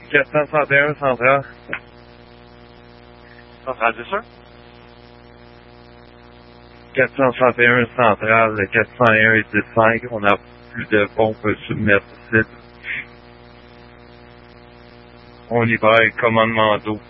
461 central. Central, c'est sûr? 461 central, le 401 et 15, on a plus de pompes submersibles. On y va avec commandement d'eau.